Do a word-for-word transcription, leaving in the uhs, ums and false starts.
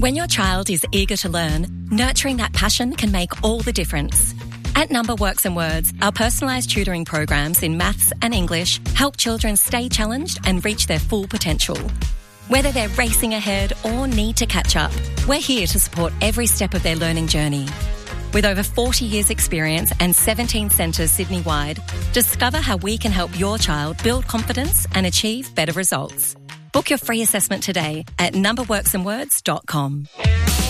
When your child is eager to learn, nurturing that passion can make all the difference. At Number Works and Words, our personalised tutoring programs in maths and English help children stay challenged and reach their full potential. Whether they're racing ahead or need to catch up, we're here to support every step of their learning journey. With over forty years experience and seventeen centres Sydney-wide, discover how we can help your child build confidence and achieve better results. Book your free assessment today at number works and words dot com.